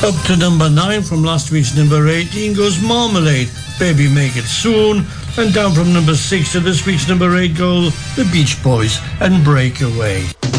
Up to number 9 from last week's number 18 goes Marmalade, Baby Make It Soon. And down from number 6 to this week's number 8 go The Beach Boys and Breakaway.